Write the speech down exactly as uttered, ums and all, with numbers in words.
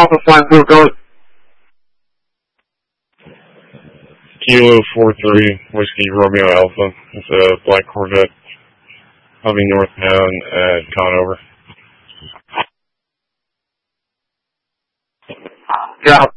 Alpha Flight four goes. Kilo four three, Whiskey Romeo Alpha. It's a black Corvette. Coming northbound at Conover. Yeah.